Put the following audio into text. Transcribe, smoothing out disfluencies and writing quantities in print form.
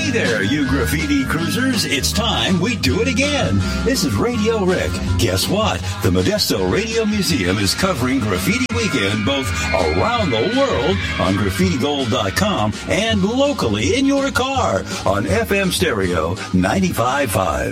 Hey there, you graffiti cruisers. It's time we do it again. This is Radio Rick. Guess what? The Modesto Radio Museum is covering Graffiti Weekend both around the world on graffitigold.com and locally in your car on FM Stereo 95.5.